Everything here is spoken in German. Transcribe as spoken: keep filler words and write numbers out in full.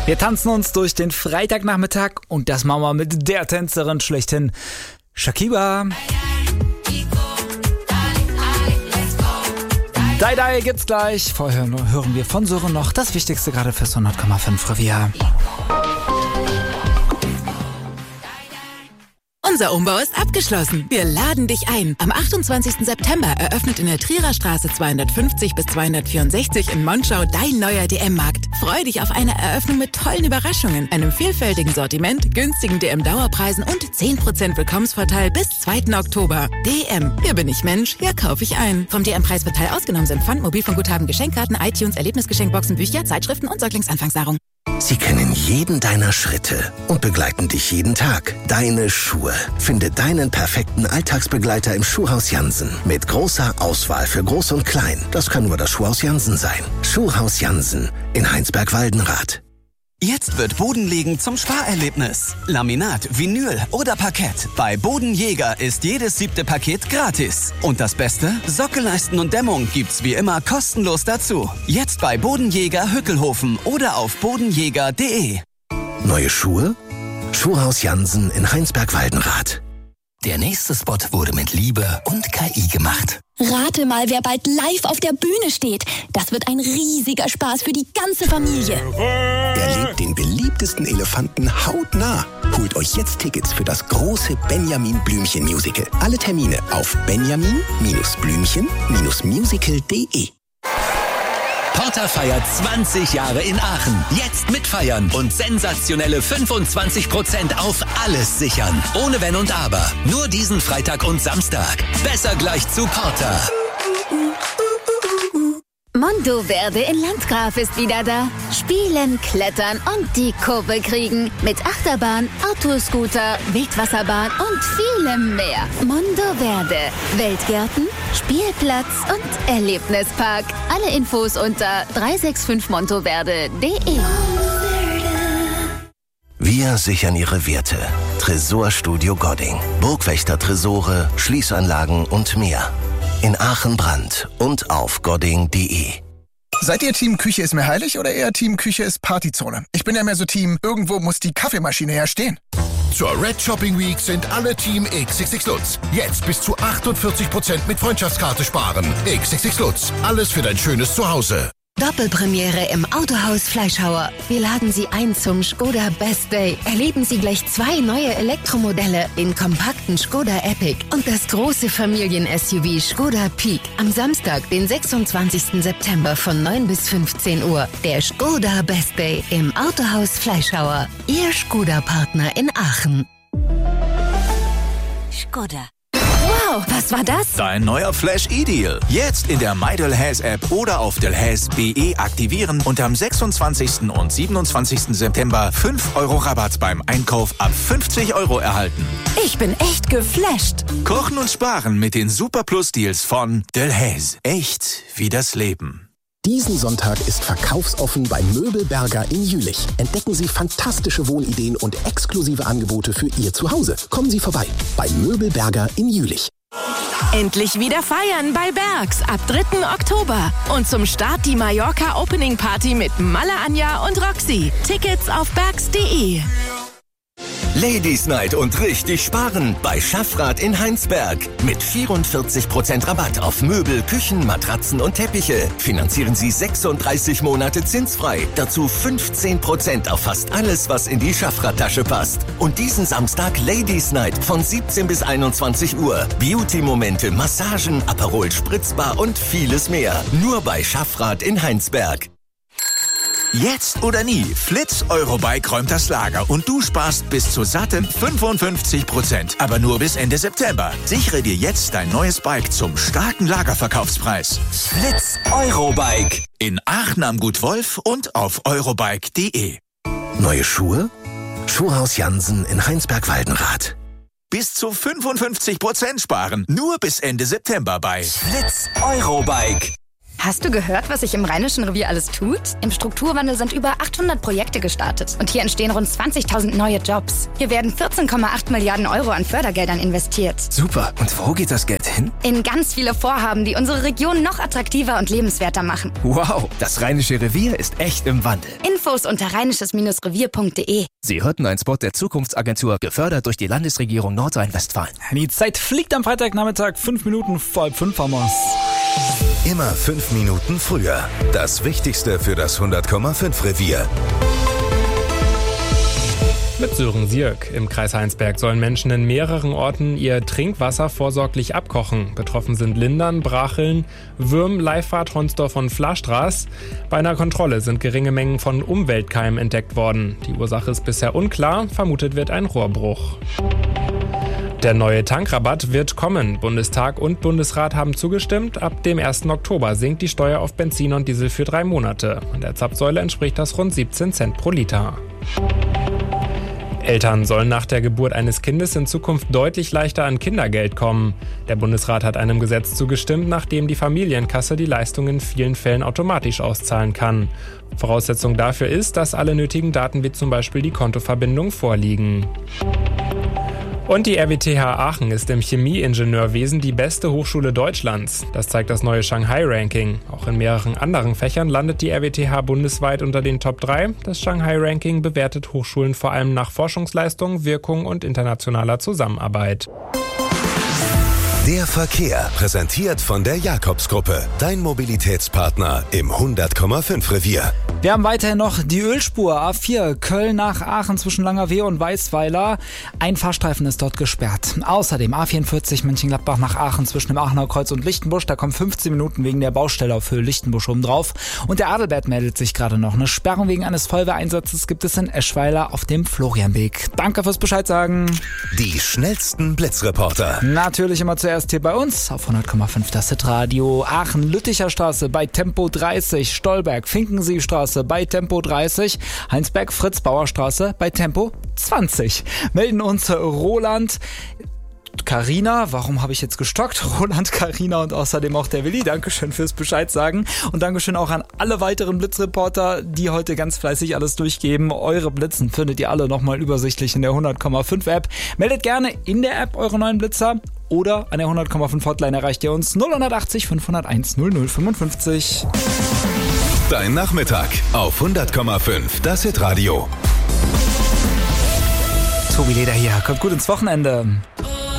Wir tanzen uns durch den Freitagnachmittag und das machen wir mit der Tänzerin schlechthin, Shakira. Dai Dai gibt's gleich. Vorher hören wir von Sören noch das Wichtigste gerade fürs hundert Komma fünf Revier. Unser Umbau ist abgeschlossen. Wir laden dich ein. Am achtundzwanzigsten September eröffnet in der Trierer Straße zweihundertfünfzig bis zweihundertvierundsechzig in Monschau dein neuer D M-Markt. Freu dich auf eine Eröffnung mit tollen Überraschungen, einem vielfältigen Sortiment, günstigen D M-Dauerpreisen und zehn Prozent Willkommensvorteil bis zweiten Oktober. D M. Hier bin ich Mensch, hier kaufe ich ein. Vom D M-Preisvorteil ausgenommen sind Pfand, Mobilfunkguthaben, Geschenkkarten, iTunes, Erlebnisgeschenkboxen, Bücher, Zeitschriften und Säuglingsanfangsnahrung. Sie kennen jeden deiner Schritte und begleiten dich jeden Tag. Deine Schuhe. Finde deinen perfekten Alltagsbegleiter im Schuhhaus Jansen. Mit großer Auswahl für Groß und Klein. Das kann nur das Schuhhaus Jansen sein. Schuhhaus Jansen in Heinsberg-Waldenrath. Jetzt wird Bodenlegen zum Sparerlebnis. Laminat, Vinyl oder Parkett. Bei Bodenjäger ist jedes siebte Paket gratis. Und das Beste? Sockelleisten und Dämmung gibt's wie immer kostenlos dazu. Jetzt bei Bodenjäger Hückelhofen oder auf bodenjäger punkt de. Neue Schuhe? Schuhhaus Jansen in Heinsberg-Waldenrath. Der nächste Spot wurde mit Liebe und K I gemacht. Rate mal, wer bald live auf der Bühne steht. Das wird ein riesiger Spaß für die ganze Familie. Erlebt den beliebtesten Elefanten hautnah. Holt euch jetzt Tickets für das große Benjamin Blümchen Musical. Alle Termine auf benjamin Blümchen musical punkt de. Porter feiert zwanzig Jahre in Aachen. Jetzt mitfeiern und sensationelle fünfundzwanzig Prozent auf alles sichern. Ohne Wenn und Aber. Nur diesen Freitag und Samstag. Besser gleich zu Porter. Mondoverde in Landgraf ist wieder da. Spielen, klettern und die Kurve kriegen. Mit Achterbahn, Autoscooter, Wildwasserbahn und vielem mehr. Mondoverde. Weltgärten, Spielplatz und Erlebnispark. Alle Infos unter drei sechs fünf montoverde punkt de. Wir sichern Ihre Werte. Tresorstudio Godding. Burgwächter-Tresore, Schließanlagen und mehr. In Aachen-Brand und auf godding punkt de. Seid ihr Team Küche ist mir heilig oder eher Team Küche ist Partyzone? Ich bin ja mehr so Team, irgendwo muss die Kaffeemaschine herstehen. Zur Red Shopping Week sind alle Team X X X Lutz. Jetzt bis zu achtundvierzig Prozent mit Freundschaftskarte sparen. X X X Lutz. Alles für dein schönes Zuhause. Doppelpremiere im Autohaus Fleischhauer. Wir laden Sie ein zum Skoda Best Day. Erleben Sie gleich zwei neue Elektromodelle, den kompakten Skoda Epic und das große Familien-S U V Skoda Peak. Am Samstag, den sechsundzwanzigsten September von neun bis fünfzehn Uhr. Der Skoda Best Day im Autohaus Fleischhauer. Ihr Skoda-Partner in Aachen. Skoda. Wow, was war das? Dein neuer Flash-E-Deal. Jetzt in der MyDelhaize-App oder auf delhaize punkt de aktivieren und am sechsundzwanzigsten und siebenundzwanzigsten September fünf Euro Rabatt beim Einkauf ab fünfzig Euro erhalten. Ich bin echt geflasht. Kochen und sparen mit den Super-Plus-Deals von Delhaize. Echt wie das Leben. Diesen Sonntag ist verkaufsoffen bei Möbelberger in Jülich. Entdecken Sie fantastische Wohnideen und exklusive Angebote für Ihr Zuhause. Kommen Sie vorbei bei Möbelberger in Jülich. Endlich wieder feiern bei Bergs ab dritten Oktober. Und zum Start die Mallorca Opening Party mit Malle Anja und Roxy. Tickets auf bergs punkt de. Ladies Night und richtig sparen bei Schaffrath in Heinsberg. Mit vierundvierzig Prozent Rabatt auf Möbel, Küchen, Matratzen und Teppiche. Finanzieren Sie sechsunddreißig Monate zinsfrei. Dazu fünfzehn Prozent auf fast alles, was in die Schaffrath-Tasche passt. Und diesen Samstag Ladies Night von siebzehn bis einundzwanzig Uhr. Beauty-Momente, Massagen, Aperol Spritzbar und vieles mehr. Nur bei Schaffrath in Heinsberg. Jetzt oder nie, Flitz Eurobike räumt das Lager und du sparst bis zu satten fünfundfünfzig Prozent. Aber nur bis Ende September. Sichere dir jetzt dein neues Bike zum starken Lagerverkaufspreis. Flitz Eurobike. In Aachen am Gut Wolf und auf eurobike punkt de. Neue Schuhe? Schuhhaus Jansen in Heinsberg-Waldenrath. Bis zu fünfundfünfzig Prozent sparen. Nur bis Ende September bei Flitz Eurobike. Hast du gehört, was sich im Rheinischen Revier alles tut? Im Strukturwandel sind über achthundert Projekte gestartet und hier entstehen rund zwanzigtausend neue Jobs. Hier werden vierzehn Komma acht Milliarden Euro an Fördergeldern investiert. Super. Und wo geht das Geld hin? hin? In ganz viele Vorhaben, die unsere Region noch attraktiver und lebenswerter machen. Wow, das Rheinische Revier ist echt im Wandel. Infos unter rheinisches Revier punkt de. Sie hörten einen Spot der Zukunftsagentur, gefördert durch die Landesregierung Nordrhein-Westfalen. Die Zeit fliegt am Freitagnachmittag, fünf Minuten vor halb fünf haben wir's. Immer fünf Minuten früher. Das Wichtigste für das hundert Komma fünf Revier. Mit Sören Sierk. Im Kreis Heinsberg sollen Menschen in mehreren Orten ihr Trinkwasser vorsorglich abkochen. Betroffen sind Lindern, Bracheln, Würm, Leifahrt, Honsdorf und Flastraß. Bei einer Kontrolle sind geringe Mengen von Umweltkeimen entdeckt worden. Die Ursache ist bisher unklar, vermutet wird ein Rohrbruch. Der neue Tankrabatt wird kommen. Bundestag und Bundesrat haben zugestimmt. Ab dem ersten Oktober sinkt die Steuer auf Benzin und Diesel für drei Monate. An der Zapfsäule entspricht das rund siebzehn Cent pro Liter. Eltern sollen nach der Geburt eines Kindes in Zukunft deutlich leichter an Kindergeld kommen. Der Bundesrat hat einem Gesetz zugestimmt, nachdem die Familienkasse die Leistung in vielen Fällen automatisch auszahlen kann. Voraussetzung dafür ist, dass alle nötigen Daten wie zum Beispiel die Kontoverbindung vorliegen. Und die R W T H Aachen ist im Chemieingenieurwesen die beste Hochschule Deutschlands. Das zeigt das neue Shanghai-Ranking. Auch in mehreren anderen Fächern landet die R W T H bundesweit unter den Top drei. Das Shanghai-Ranking bewertet Hochschulen vor allem nach Forschungsleistung, Wirkung und internationaler Zusammenarbeit. Der Verkehr, präsentiert von der Jakobs-Gruppe. Dein Mobilitätspartner im hundert Komma fünf Revier. Wir haben weiterhin noch die Ölspur A vier Köln nach Aachen zwischen Langerwehe und Weißweiler. Ein Fahrstreifen ist dort gesperrt. Außerdem A vierundvierzig Mönchengladbach nach Aachen zwischen dem Aachener Kreuz und Lichtenbusch. Da kommen fünfzehn Minuten wegen der Baustelle auf Höhe Lichtenbusch oben drauf. Und der Adelbert meldet sich gerade noch. Eine Sperrung wegen eines Feuerwehreinsatzes gibt es in Eschweiler auf dem Florianweg. Danke fürs Bescheid sagen. Die schnellsten Blitzreporter. Natürlich immer zuerst hier bei uns auf hundert Komma fünf das Hitradio. Aachen, Lütticher Straße bei Tempo dreißig, Stolberg, Finkensiefstraße bei Tempo dreißig, Heinsberg, Fritz-Bauer-Straße bei Tempo zwanzig. Melden uns Roland, Carina, warum habe ich jetzt gestockt? Roland, Carina und außerdem auch der Willi. Dankeschön fürs Bescheid sagen und Dankeschön auch an alle weiteren Blitzreporter, die heute ganz fleißig alles durchgeben. Eure Blitzen findet ihr alle nochmal übersichtlich in der hundert Komma fünf App. Meldet gerne in der App eure neuen Blitzer oder an der hundert Komma fünf Hotline erreicht ihr uns null achtzig fünfhunderteins null null fünfundfünfzig. Dein Nachmittag auf hundert Komma fünf das Hitradio. Tobi Leder hier, kommt gut ins Wochenende.